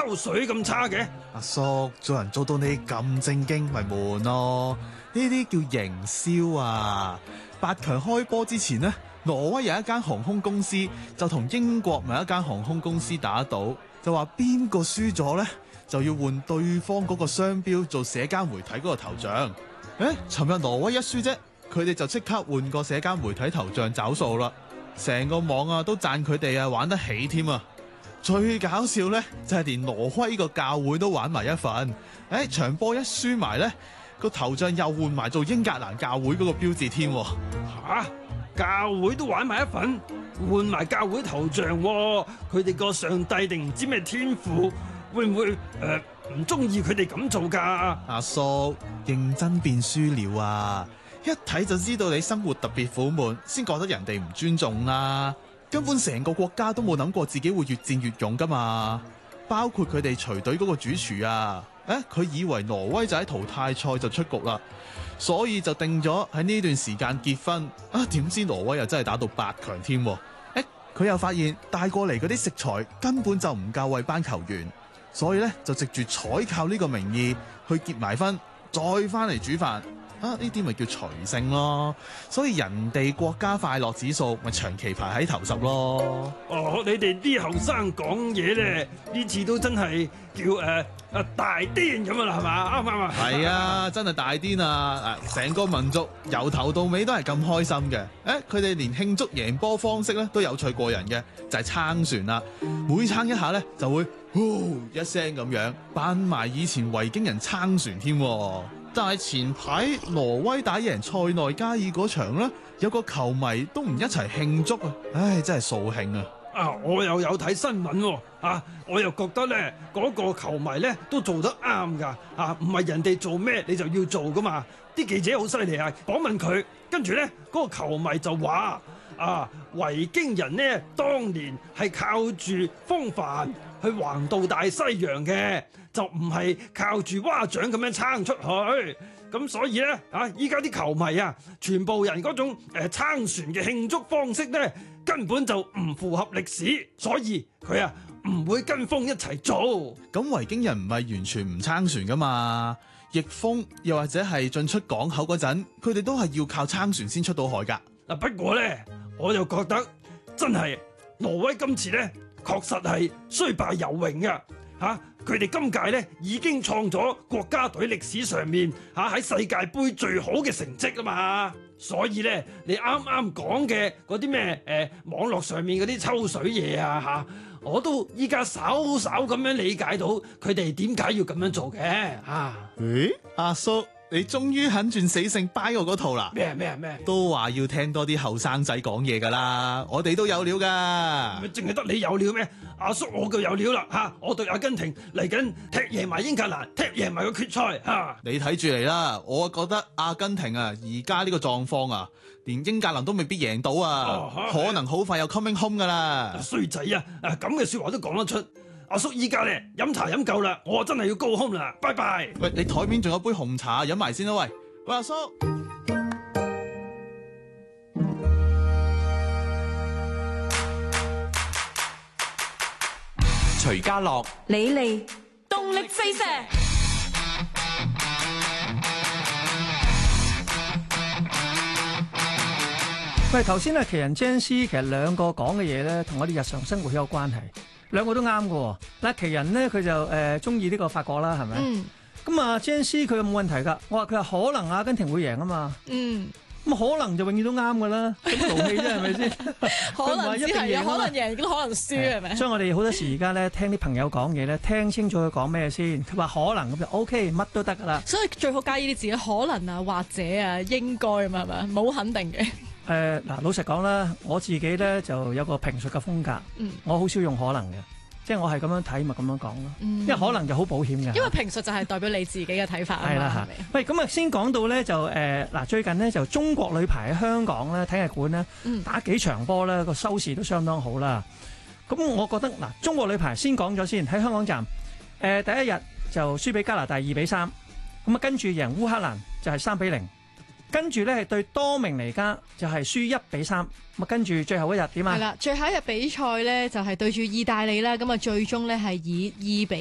抽水咁差嘅？ 阿叔，做人做到你咁正經，咪悶咯。呢啲叫營銷啊！八強開波之前呢，挪威有一間航空公司就同英國某一間航空公司打賭，就話邊個輸咗呢，就要換對方嗰個商標做社交媒體嗰個頭像。尋日挪威一輸啫，佢哋就即刻換個社交媒體頭像找數啦。成個網啊都讚佢哋啊玩得起添啊！最搞笑呢，就係連挪威個教會都玩埋一份。場波一輸埋呢，個頭像又換埋做英格蘭教會嗰個標誌添。 吓，教會都玩埋一份，換埋教會頭像喎。佢哋個上帝定唔知咩天父，會唔會唔中意佢哋咁做噶？ 阿叔，認真變輸了啊！一睇就知道你生活特別苦悶，先覺得人哋唔尊重啦。根本成個國家都冇諗過自己會越戰越勇噶嘛。包括佢哋隨隊嗰個主廚啊，佢以為挪威就喺淘汰賽就出局啦，所以就定咗喺呢段時間結婚。點知挪威又真係打到8強添。佢又發現帶過嚟嗰啲食材根本就唔夠餵班球員，所以咧就藉住採購呢個名義去結埋婚，再翻嚟煮飯。呢啲咪叫隨性咯，所以人哋國家快樂指數咪長期排喺頭10咯。 你哋啲後生講嘢咧，呢次都真係叫大癲咁啦，係嘛？啱唔啱啊？ 係啊，真係大癲啊！成個民族由頭到尾都係咁開心嘅。佢哋連慶祝贏波方式咧都有趣過人嘅，就係撐船啦。每撐一下咧就會呼一聲咁樣，扮埋以前維京人撐船添。但係前排挪威打贏塞內加爾嗰場咧，有個球迷都唔一齊慶祝啊！真係掃興啊！ 我又有睇新聞喎，我又覺得咧嗰個球迷咧都做得啱噶，唔係人哋做咩你就要做噶嘛。啲記者好犀利啊，訪問佢，跟住咧嗰個球迷就話維京人呢當年係靠住風帆去橫渡大西洋嘅，就唔係靠住蛙掌咁樣撐出去。咁所以咧依家啲球迷啊，全部人嗰種撐船嘅慶祝方式咧，根本就唔符合歷史，所以佢唔會跟風一齊做。 咁維京人唔係完全唔撐船噶嘛？逆風又或者係進出港口嗰陣，佢哋都係要靠撐船先出到海噶。 不過咧，我又覺得真係挪威今次咧，確實係雖敗猶榮嘅。佢哋今屆咧已經創咗國家隊歷史上面喺世界盃最好嘅成績啊嘛，所以咧你啱啱講嘅嗰啲咩網絡上面嗰啲抽水嘢我都依家稍稍咁樣理解到佢哋點解要咁樣做嘅。 阿叔，你終於肯轉死性掰我嗰套啦？ 咩？ 都話要聽多啲後生仔講嘢噶啦，我哋都有料噶。 咪淨係得你有料咩？阿叔我就有料啦，我對阿根廷嚟緊踢贏埋英格蘭，踢贏埋個決賽。 你睇住嚟啦，我覺得阿根廷而家呢個狀況連英格蘭都未必贏到可能好快有 coming home 噶啦。 衰仔咁嘅說話都講得出。阿叔依家咧飲茶飲夠啦，我真係要 go home 啦，拜拜。 喂，你台面仲有杯紅茶飲埋先啦，喂，阿叔。 徐家樂、 李利，動力飛射。 喂，頭先奇人 Jane C 其實兩個講嘅嘢咧，同我哋日常生活有關係，兩個都啱嘅。嗱，奇人咧佢就中意呢個法國啦，係咪？咁Jane C 佢冇問題㗎。我話佢話可能阿根廷會贏啊嘛。咁可能就永遠都啱㗎啦，咁做戲啫係咪先？ 可能只係有可能贏，都可能輸係咪？ 所以我哋好多時而家咧聽啲朋友講嘢咧，聽清楚佢講咩先。佢話可能咁就 OK， 乜都得㗎啦。 所以最好加呢啲字，可能或者應該咁係咪？冇肯定嘅。 老實講啦，我自己咧就有個評述嘅風格，我好少用可能嘅。即係我係咁樣睇，咪咁樣講咯。因為可能就好保險嘅。 因為評述就係代表你自己嘅睇法啊嘛。係啦， 喂，咁先講到咧就最近呢，就中國女排喺香港咧體育館咧打幾場波咧個收視都相當好啦。咁我覺得中國女排先講咗先喺香港站，第一日就輸俾加拿大2-3，咁跟住贏烏克蘭就係3-0。跟住咧係對多明尼加就係輸1-3，咁跟住最後一日點啊？ 係啦，最後一日比賽咧就係對住意大利啦，咁最終咧係以